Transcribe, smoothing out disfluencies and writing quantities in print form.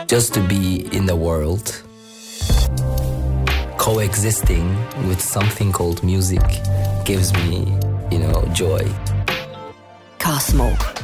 just to be in the world, coexisting with something called music gives me, joy. Cosmo.